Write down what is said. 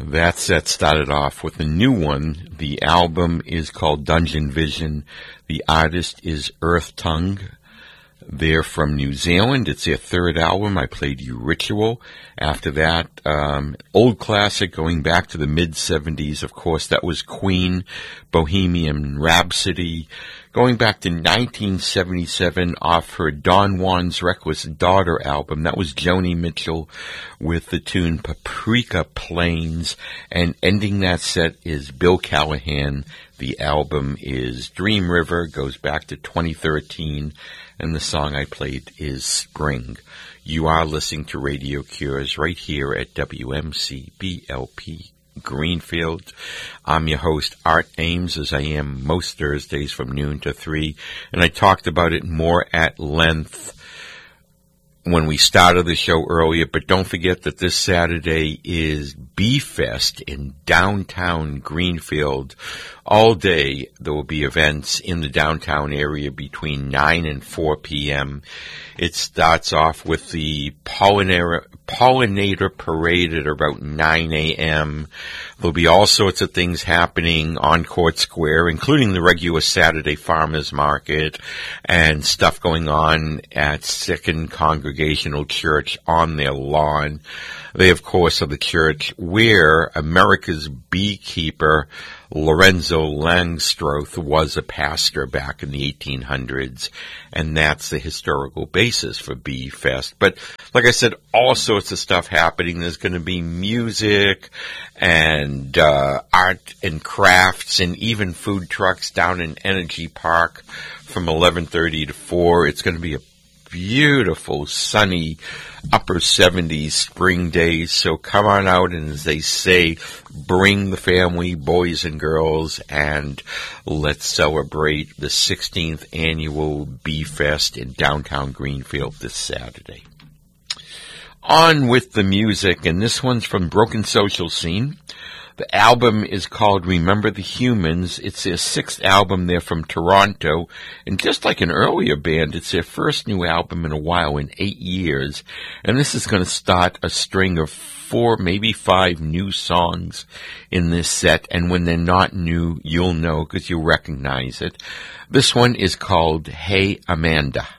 That set started off with a new one. The album is called Dungeon Vision. The artist is Earth Tongue. They're from New Zealand. It's their third album. I played you Ritual. After that, old classic going back to the mid-70s. Of course, that was Queen, Bohemian Rhapsody. Going back to 1977 off her Don Juan's Reckless Daughter album. That was Joni Mitchell with the tune Paprika Plains. And ending that set is Bill Callahan. The album is Dream River, goes back to 2013. And the song I played is Spring. You are listening to Radio Cures right here at WMC BLP Greenfield. I'm your host, Art Ames, as I am most Thursdays from noon to 3. And I talked about it more at length when we started the show earlier, but don't forget that this Saturday is B-Fest in downtown Greenfield. All day there will be events in the downtown area between 9 and 4 p.m. It starts off with the Pollinator Parade at about 9 a.m. There'll be all sorts of things happening on Court Square, including the regular Saturday Farmers Market and stuff going on at Second Congregational Church on their lawn. They, of course, are the church where America's beekeeper Lorenzo Langstroth was a pastor back in the 1800s, and that's the historical basis for Bee Fest. But like I said, all sorts of stuff happening. There's going to be music and art and crafts and even food trucks down in Energy Park from 11:30 to 4. It's going to be a beautiful, sunny, upper 70s spring days. So come on out and, as they say, bring the family, boys and girls, and let's celebrate the 16th annual Bee Fest in downtown Greenfield this Saturday. On with the music, and this one's from Broken Social Scene. The album is called Remember the Humans. It's their sixth album. They're from Toronto. And just like an earlier band, it's their first new album in a while, in 8 years. And this is going to start a string of 4, maybe 5 new songs in this set. And when they're not new, you'll know because you'll recognize it. This one is called Hey Amanda.